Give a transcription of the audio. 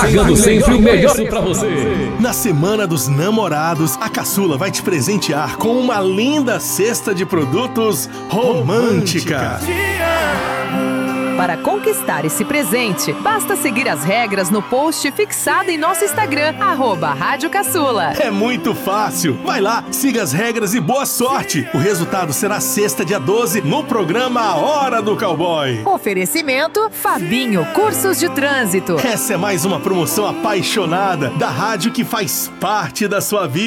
pagando sempre o melhor pra você. Na Semana dos Namorados, a Caçula vai te presentear com uma linda cesta de produtos romântica. Para conquistar esse presente, basta seguir as regras no post fixado em nosso Instagram, @Rádio Caçula. É muito fácil. Vai lá, siga as regras e boa sorte. O resultado será sexta, dia 12, no programa A Hora do Cowboy. Oferecimento Fabinho Cursos de Trânsito. Essa é mais uma promoção apaixonada da rádio que faz parte da sua vida.